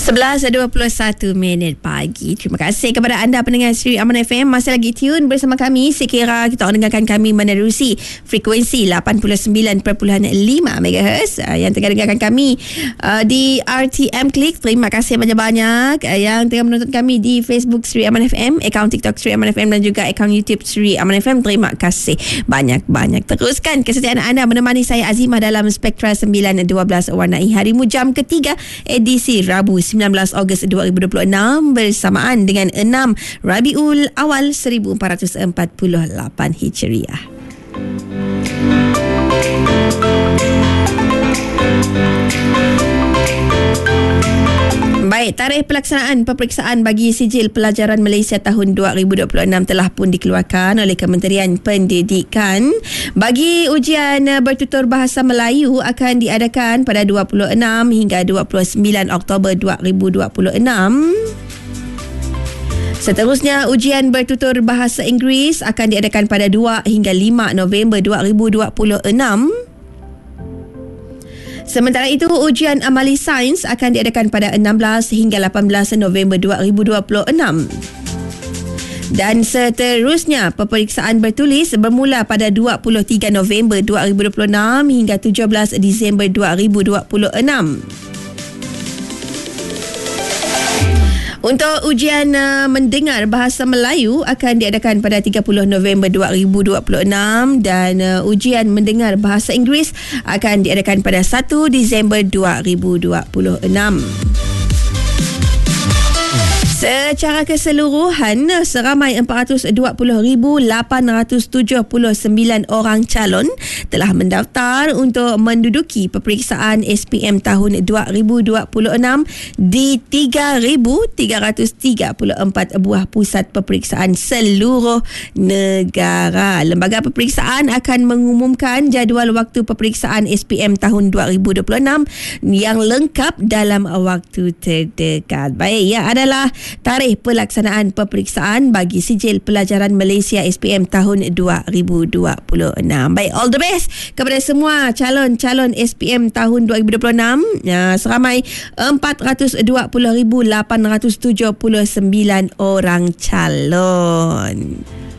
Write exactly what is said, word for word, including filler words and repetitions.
sebelas dua puluh satu minit pagi. Terima kasih kepada anda pendengar Sri Aman F M. Masih lagi tune bersama kami. Sekira kita orang dengarkan kami menerusi frekuensi lapan puluh sembilan perpuluhan lima megahertz. uh, Yang tengah dengarkan kami uh, di R T M Click, terima kasih banyak-banyak. uh, Yang tengah menonton kami di Facebook Sri Aman F M, akaun TikTok Sri Aman F M dan juga akaun YouTube Sri Aman F M, terima kasih banyak-banyak. Teruskan kesetiaan anda menemani saya Azimah dalam Spektra sembilan dua belas warnai harimu jam ketiga edisi Rabu sembilan belas Ogos dua ribu dua puluh enam bersamaan dengan enam Rabiul Awal seribu empat ratus empat puluh lapan Hijriah. Baik, tarikh pelaksanaan peperiksaan bagi sijil pelajaran Malaysia tahun dua ribu dua puluh enam telah pun dikeluarkan oleh Kementerian Pendidikan. Bagi ujian bertutur bahasa Melayu akan diadakan pada dua puluh enam hingga dua puluh sembilan Oktober dua ribu dua puluh enam. Seterusnya, ujian bertutur bahasa Inggeris akan diadakan pada dua hingga lima November dua ribu dua puluh enam. Sementara itu, ujian amali sains akan diadakan pada enam belas hingga lapan belas November dua ribu dua puluh enam. Dan seterusnya, peperiksaan bertulis bermula pada dua puluh tiga November dua ribu dua puluh enam hingga tujuh belas Disember dua ribu dua puluh enam. Untuk ujian uh, mendengar bahasa Melayu akan diadakan pada tiga puluh November dua ribu dua puluh enam dan uh, ujian mendengar bahasa Inggeris akan diadakan pada satu Disember dua ribu dua puluh enam. Secara keseluruhan, seramai empat ratus dua puluh ribu lapan ratus tujuh puluh sembilan orang calon telah mendaftar untuk menduduki peperiksaan S P M tahun dua ribu dua puluh enam di tiga ribu tiga ratus tiga puluh empat buah pusat peperiksaan seluruh negara. Lembaga peperiksaan akan mengumumkan jadual waktu peperiksaan S P M tahun dua ribu dua puluh enam yang lengkap dalam waktu terdekat. Baik, ya adalah tarikh pelaksanaan peperiksaan bagi sijil pelajaran Malaysia S P M tahun dua ribu dua puluh enam. Baik, all the best kepada semua calon-calon S P M tahun dua ribu dua puluh enam. Ya, seramai empat ratus dua puluh ribu lapan ratus tujuh puluh sembilan orang calon.